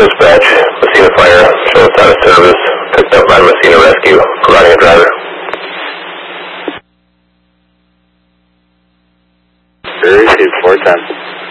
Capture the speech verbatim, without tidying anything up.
dispatch, Messina Fire, show us out of service, picked up by Messina Rescue, providing a driver. Received four ten.